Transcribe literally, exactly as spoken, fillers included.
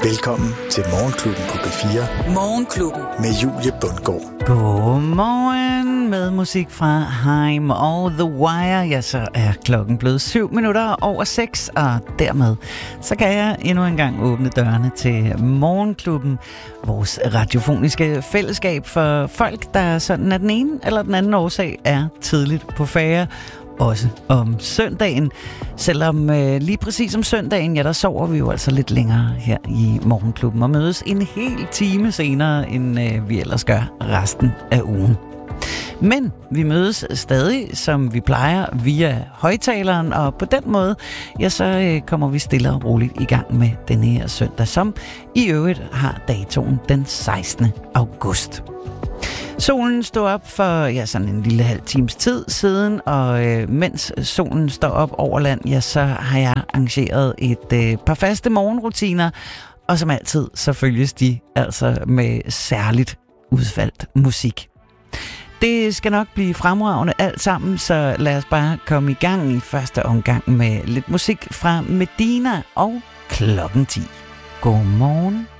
Velkommen til Morgenklubben på B fire. Morgenklubben. Med Julie Bundgaard. Godmorgen med musik fra Haim og The Wire. Ja, så er klokken blevet syv minutter over seks, og dermed så kan jeg endnu en gang åbne dørene til Morgenklubben. Vores radiofoniske fællesskab for folk, der sådan af den ene eller den anden årsag er tidligt på færre. Også om søndagen. Selvom øh, lige præcis om søndagen, ja, der sover vi jo altså lidt længere her i Morgenklubben og mødes en hel time senere, end øh, vi ellers gør resten af ugen. Men vi mødes stadig, som vi plejer, via højtaleren, og på den måde, ja, så øh, kommer vi stille og roligt i gang med denne her søndag, som i øvrigt har datoen den sekstende august. Solen stod op for ja, sådan en lille halv times tid siden, og øh, mens solen står op over land, ja, så har jeg arrangeret et øh, par faste morgenrutiner, og som altid, så følges de altså med særligt udvalgt musik. Det skal nok blive fremragende alt sammen, så lad os bare komme i gang i første omgang med lidt musik fra Medina og klokken ti. Godmorgen.